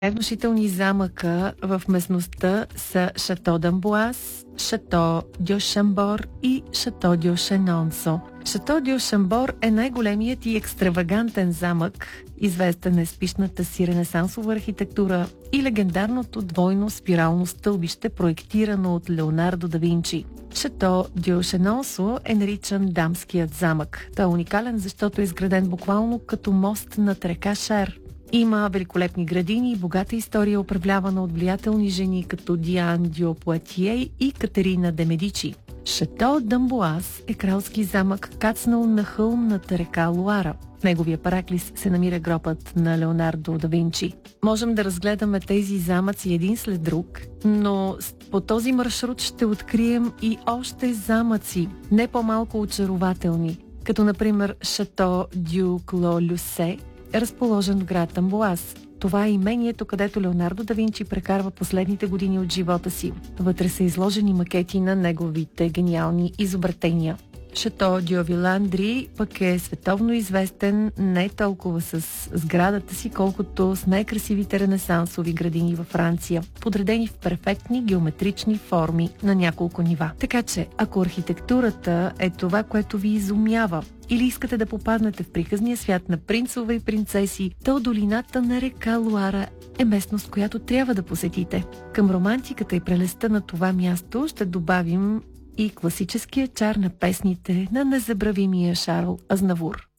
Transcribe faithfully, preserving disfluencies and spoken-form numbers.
Внушителни замъка в местността са Шато d'Амбоаз, Шато дьо Шамбор и Шато дьо Шенонсо. Шато дьо Шамбор е най-големият и екстравагантен замък, известен е с пищната си ренесансова архитектура и легендарното двойно спирално стълбище, проектирано от Леонардо да Винчи. Шато дьо Шенонсо е наричан дамският замък. Той е уникален, защото е изграден буквално като мост над река Шер. Има великолепни градини и богата история, управлявана от влиятелни жени като Диан дьо Пуатие и Катерина де Медичи. Шато d'Амбоаз е кралски замък, кацнал на хълм над река Луара. В неговия параклис се намира гробът на Леонардо да Винчи. Можем да разгледаме тези замъци един след друг, но по този маршрут ще открием и още замъци, не по-малко очарователни, като например Шато дьо Кло Люсе, е разположен в град Амбоаз. Това е имението, където Леонардо да Винчи прекарва последните години от живота си. Вътре са изложени макети на неговите гениални изобретения. Шато дьо Виландри пък е световно известен не толкова с сградата си, колкото с най-красивите ренесансови градини във Франция, подредени в перфектни геометрични форми на няколко нива. Така че, ако архитектурата е това, което ви изумява, или искате да попаднете в приказния свят на принцове и принцеси, то долината на река Луара е местност, която трябва да посетите. Към романтиката и прелестта на това място ще добавим и класическия чар на песните на незабравимия Шарл Азнавур.